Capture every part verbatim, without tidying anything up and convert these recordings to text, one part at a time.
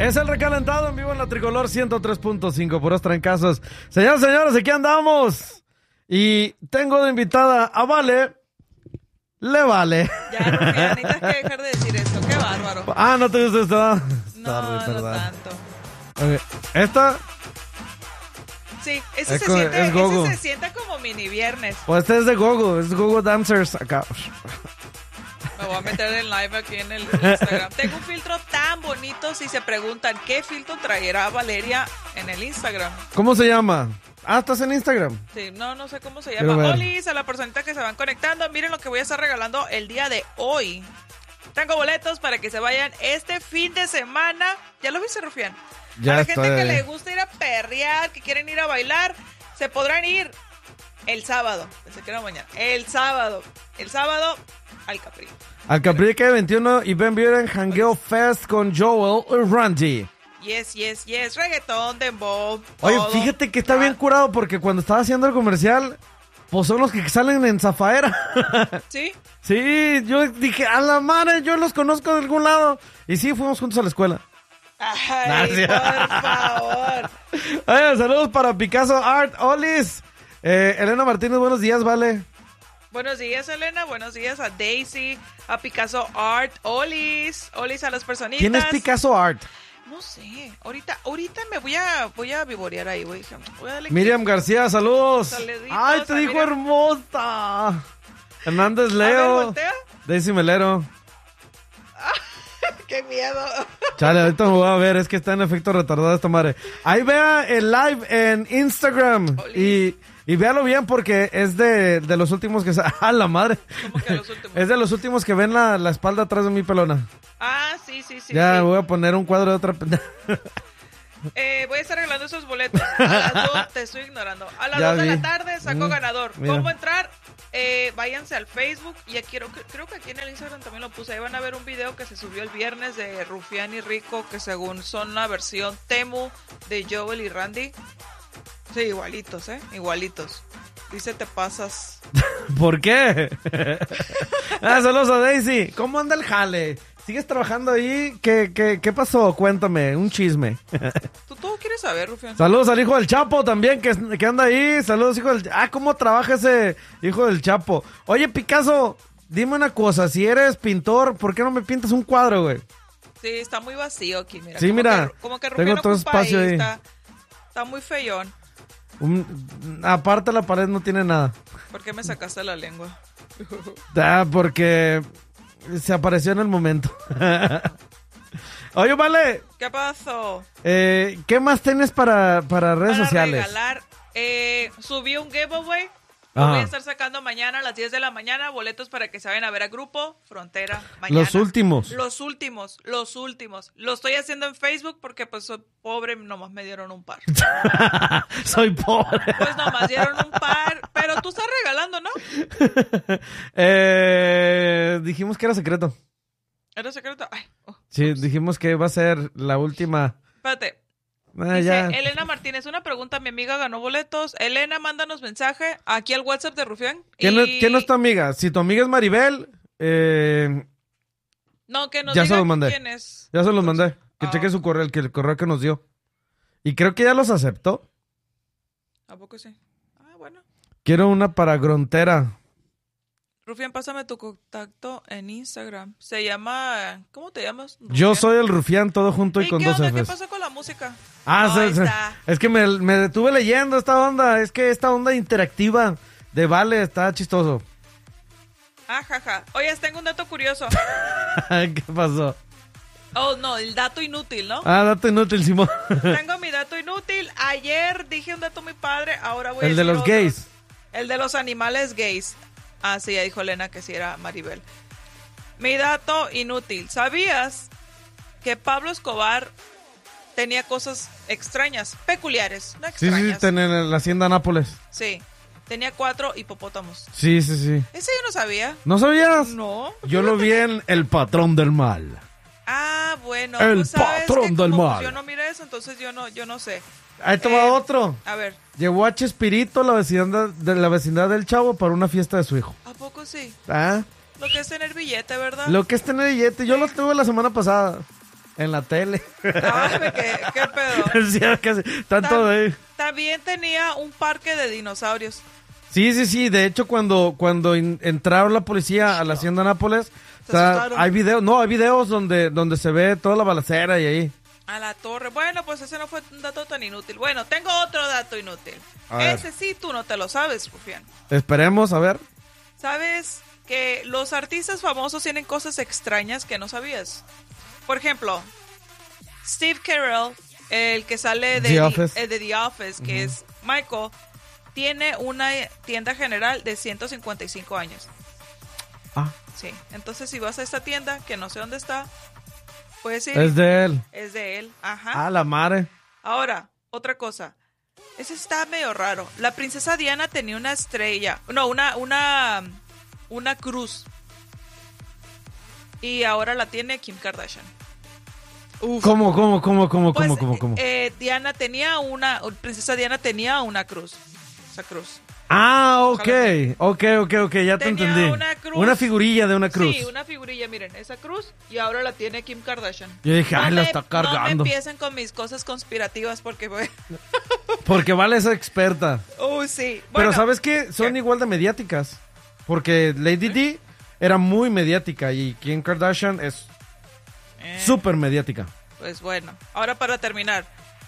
Es el recalentado en vivo en la Tricolor ciento tres punto cinco, puros trancazos. Señoras y señores, aquí andamos. Y tengo de invitada a Vale. Le vale. Ya, Rufián, necesitas que dejar de decir eso. Qué bárbaro. Ah, ¿no te gusta esta? No, Tarde, no tanto. Okay. ¿Esta? Sí, ese, Es se co- siente, es gogo. ese se siente como mini viernes. Pues este es de Gogo, es Gogo Dancers acá. Me voy a meter en live aquí en el Instagram. Tengo un filtro tan bonito. Si se preguntan qué filtro traerá Valeria en el Instagram. ¿Cómo se llama? Ah, ¿estás en Instagram? Sí, no, no sé cómo se Quiero llama. ver. Olis, a la personita que se van conectando. Miren lo que voy a estar regalando el día de hoy. Tengo boletos para que se vayan este fin de semana. ¿Ya lo viste, Rufián? Ya a la estoy gente que ahí. le gusta ir a perrear, que quieren ir a bailar, se podrán ir el sábado. Pensé que era mañana. El sábado. El sábado al Capri. Al Capri que veintiuno y Ben Buren Hangueo Fest con Joel y Randy. Yes, yes, yes. Reggaetón, dembow. Oye, todo. fíjate que está bien curado porque cuando estaba haciendo el comercial, pues son los que salen en Zafaera. ¿Sí? Sí, yo dije, a la madre, yo los conozco de algún lado. Y sí, fuimos juntos a la escuela. Ay, Gracias. por favor. Oye, saludos para Picasso Art, Olis. Eh, Elena Martínez, buenos días, vale. Buenos días, Elena. Buenos días a Daisy, a Picasso Art, Olis. Olis a las personitas. ¿Quién es Picasso Art? No sé. Ahorita, ahorita me voy a, voy a vivorear ahí, güey. Voy a darle Miriam García, saludos. Saluditos Ay, te a dijo Miriam. hermosa. Hernández clic. A ver, Leo. voltea. Daisy Melero. Qué miedo. Chale, ahorita me voy a ver, es que está en efecto retardado esta madre. Ahí vea el live en Instagram y, y véalo bien porque es de, de los últimos que... sa- ¡Ah, la madre! ¿Cómo que los últimos? Es de los últimos que ven la, la espalda atrás de mi pelona. Ah, sí, sí, sí. Ya sí. voy a poner un cuadro de otra... pendeja. Eh, voy a estar regalando esos boletos. A las dos, te estoy ignorando. A las Ya dos de vi. la tarde saco Mm, ganador. mira. ¿Cómo entrar? Eh, váyanse al Facebook y aquí, creo, que- creo que aquí en el Instagram también lo puse. Ahí van a ver un video que se subió el viernes de Rufián y Rico, que según son una versión Temu de Joel y Randy. Sí, igualitos, ¿eh? Igualitos. Dice, te pasas. ¿Por qué? ah, saludos a Daisy. ¿Cómo anda el jale? ¿Sigues trabajando ahí? ¿Qué, qué, qué pasó? Cuéntame, un chisme. ¿Tú todo quieres saber, Rufián? Saludos al hijo del Chapo también, que, que anda ahí. Saludos, hijo del... Ah, ¿cómo trabaja ese hijo del Chapo? Oye, Picasso, dime una cosa. Si eres pintor, ¿por qué no me pintas un cuadro, güey? Sí, está muy vacío aquí, mira. Sí, Como mira, que- como que tengo Rufián todo ocupa espacio ahí. Está, está muy feyón. Un- aparte, la pared no tiene nada. ¿Por qué me sacaste la lengua? Ah, porque se apareció en el momento. Oye, vale. ¿Qué pasó? Eh, ¿Qué más tienes para, para redes Para sociales? regalar, eh, subí un giveaway. Lo Ajá. voy a estar sacando mañana a las diez de la mañana. Boletos para que se vayan a ver a Grupo Frontera mañana. Los últimos. Los últimos, los últimos. Lo estoy haciendo en Facebook porque pues soy pobre, nomás me dieron un par. Soy pobre. Pues nomás dieron un par, pero tú estás regalando, ¿no? eh, dijimos que era secreto. ¿Era secreto? Ay, oh, Sí, dijimos que va a ser la última. espérate. Ah, Dice ya. Elena Martínez, una pregunta, mi amiga ganó boletos. Elena, mándanos mensaje aquí al WhatsApp de Rufián. ¿Quién, y... es, quién es tu amiga? Si tu amiga es Maribel, eh, No, que nos Ya se diga los mandé. quién es. ya se los mandé. Que Ah. cheque su correo, el, que, el correo que nos dio. Y creo que ya los aceptó. ¿A poco sí? Ah, bueno. Quiero una para Grontera. Rufián, pásame tu contacto en Instagram. Se llama... ¿Cómo te llamas? Yo Rufián. soy el Rufián, todo junto y, ¿Y con qué dos onda? ¿Qué Fs. pasa con la música? Ah, No, se- ahí se- está. es que me, me detuve leyendo esta onda. Es que esta onda interactiva de Vale está chistoso. Ah, jaja. Oye, tengo un dato curioso. ¿Qué pasó? Oh, no, el dato inútil, ¿no? Ah, dato inútil, Simón. Tengo mi dato inútil. Ayer dije un dato muy padre, ahora voy a El de decir los otro. gays. El de los animales gays. Ah, sí, ya dijo Elena que sí era Maribel. Mi dato inútil. ¿Sabías que Pablo Escobar tenía cosas extrañas, peculiares, no Sí, sí, extrañas? sí, en la hacienda Nápoles. Sí, tenía cuatro hipopótamos. Sí, sí, sí. Ese yo no sabía. ¿No sabías? No. Yo lo vi en El Patrón del Mal. Ah, bueno. El pues sabes patrón que del como, mal. pues, yo no miré eso, entonces yo no, yo no sé. Ahí te va Eh, otro. A ver, Llevó a Chespirito a la vecindad de la vecindad del Chavo para una fiesta de su hijo. ¿a poco sí? Ah, Lo que es tener billete, ¿verdad? lo que es tener billete. Yo lo tuve la semana pasada. en la tele. Ay, ¿qué, qué pedo? Sí, casi, tanto de... También tenía un parque de dinosaurios. Sí, sí, sí. De hecho, cuando, cuando in, entraron la policía a la hacienda Nápoles, o sea, hay videos, no, hay videos donde, donde se ve toda la balacera y ahí. A la torre. Bueno, pues ese no fue un dato tan inútil. Bueno, tengo otro dato inútil. A ese ver. sí, tú no te lo sabes, Rufián. Esperemos, a ver. ¿Sabes que los artistas famosos tienen cosas extrañas que no sabías? Por ejemplo, Steve Carell, el que sale de The The, Office. eh, de The Office, que uh-huh. es Michael, tiene una tienda general de ciento cincuenta y cinco años. Ah. Sí, entonces si vas a esta tienda, que no sé dónde está, puedes ir. Es de él. Es de él, ajá. Ah, la madre. Ahora, otra cosa. Ese está medio raro. La princesa Diana tenía una estrella, no, una, una, una cruz. Y ahora la tiene Kim Kardashian. Uf. ¿Cómo, cómo, cómo, cómo, pues, cómo, cómo, cómo? Eh, Diana tenía una, princesa Diana tenía una cruz. Esa cruz. Ah, ok, ok, ok, ok, ya te tenía entendí. Una, cruz. Una figurilla de una cruz. Sí, una figurilla, miren, esa cruz, y ahora la tiene Kim Kardashian. Yo dije, no ay, me, la está cargando. No me empiecen con mis cosas conspirativas porque... porque Vale es experta. Oh, sí. Bueno, pero ¿sabes qué? Son ¿qué? igual de mediáticas. Porque Lady ¿Eh? D era muy mediática y Kim Kardashian es eh. súper mediática. Pues bueno, ahora para terminar.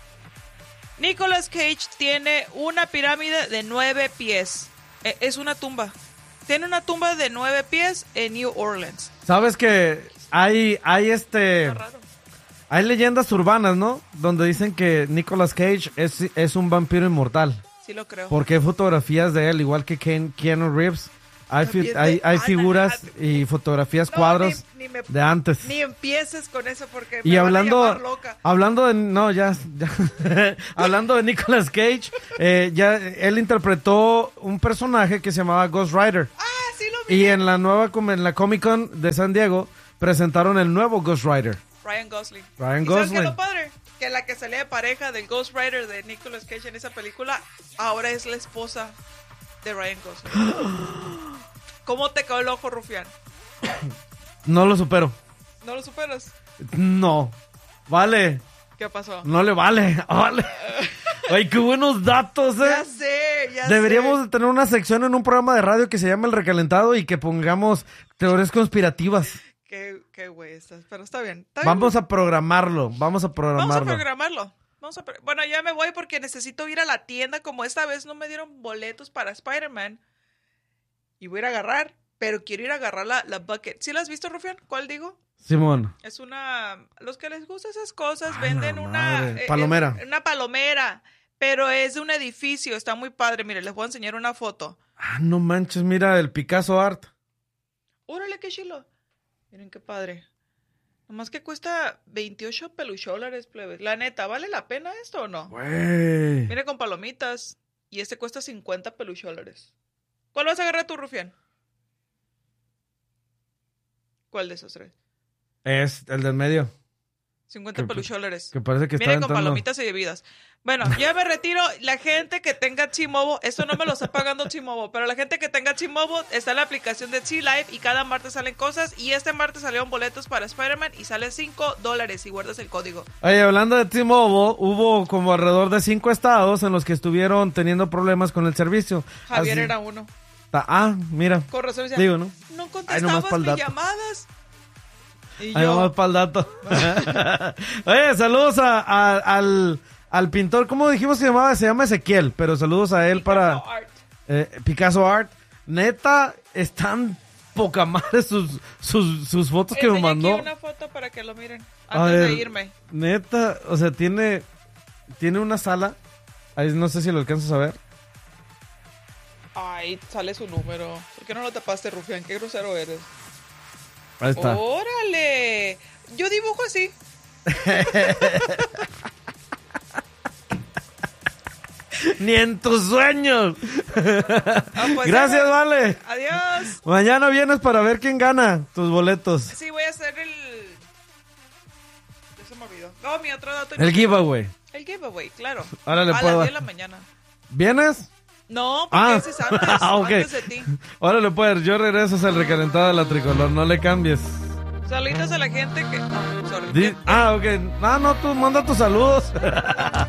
Nicolas Cage tiene una pirámide de nueve pies. Eh, es una tumba. Tiene una tumba de nueve pies en New Orleans. ¿Sabes que hay, hay este... hay leyendas urbanas, ¿no? Donde dicen que Nicolas Cage es, es un vampiro inmortal. Sí lo creo. Porque hay fotografías de él, igual que Ken, Keanu Reeves. Hay, fi hay, hay figuras y fotografías, no, cuadros ni, ni me, de antes. Ni empieces con eso porque y me hablando, van a llamar loca. Hablando de... No, ya... ya hablando de Nicolas Cage, eh, ya él interpretó un personaje que se llamaba Ghost Rider. Ah, sí lo vi. Y en la nueva... En la Comic Con de San Diego presentaron el nuevo Ghost Rider. Ryan Gosling. Ryan ¿Y Gosling. ¿Sabes qué es lo padre? Que la que salía de pareja del Ghost Rider de Nicolas Cage en esa película ahora es la esposa de Ryan Gosling. ¿Cómo te quedó el ojo, Rufián? No lo supero. ¿No lo superas? No. Vale. ¿Qué pasó? No le vale. Vale. Ay, qué buenos datos, ¿eh? Ya sé, ya Deberíamos sé. de tener una sección en un programa de radio que se llama El Recalentado y que pongamos teorías conspirativas. Qué, qué güey estás, pero está bien. Está vamos bien. a programarlo, vamos a programarlo. Vamos a programarlo. Vamos a pro bueno, ya me voy porque necesito ir a la tienda. Como esta vez no me dieron boletos para Spider-Man. Y voy a ir a agarrar, pero quiero ir a agarrar la, la bucket. ¿Sí la has visto, Rufián? ¿Cuál digo? Simón. Es una... Los que les gustan esas cosas Ay, venden no, una... Eh, palomera. Eh, una palomera, pero es de un edificio. Está muy padre. Mire, les voy a enseñar una foto. Ah, no manches, mira el Picasso Art. Órale, qué chilo. Miren qué padre. Nomás que cuesta veintiocho pelucholares, plebe. La neta, ¿vale la pena esto o no? Güey. Viene con palomitas. Y este cuesta cincuenta pelucholares. ¿Cuál vas a agarrar tú, Rufián? ¿Cuál de esos tres? Es el del medio. cincuenta que, pelucholares. Que parece que está Viene con aventando. palomitas y bebidas. Bueno, ya me retiro. La gente que tenga T-Mobile, esto no me lo está pagando T-Mobile, pero la gente que tenga T-Mobile está en la aplicación de T-Live y cada martes salen cosas. Y este martes salieron boletos para Spider-Man y sale cinco dólares si guardas el código. Oye, hablando de T-Mobile, hubo como alrededor de cinco estados en los que estuvieron teniendo problemas con el servicio. Javier Así, era uno. Ah, mira. Con razón decía, digo, ¿no? No Ay, contestabas mis dato. llamadas. Y Ahí yo, vamos para el dato. Oye, saludos a, a, al, al pintor. ¿Cómo dijimos que se llamaba? Se llama Ezequiel, pero saludos a él Picasso para... Art. Eh, Picasso Art. Neta, están poca madre sus, sus, sus fotos que me Enseñé mandó. aquí una foto para que lo miren A antes ver, de irme. Neta, o sea, tiene, tiene una sala. Ahí no sé si lo alcanzas a ver. Ay, sale su número. ¿Por qué no lo tapaste, Rufián? Qué grosero eres. Ahí está. ¡Órale! Yo dibujo así. Ni en tus sueños. Ah, pues Gracias, ya, Vale. Adiós. Mañana vienes para ver quién gana tus boletos. Sí, voy a hacer el... Ya se me olvidó. No, mi otro dato. El giveaway. El giveaway, claro. Ahora le a puedo. las diez de la mañana. ¿Vienes? No, porque Ah. ese es antes. Ah, ok. Antes de ti. Órale, pues, yo regreso al recalentado de la tricolor. No le cambies. Saluditos a la gente que... No, sorry. Di- ah, ok. Ah, no, tú manda tus saludos.